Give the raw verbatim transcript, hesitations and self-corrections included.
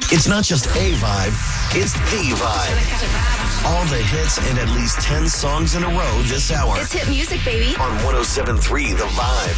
It's not just a vibe, it's the vibe. All the hits and at least ten songs in a row this hour. It's hit music, baby. On one oh seven point three The Vibe.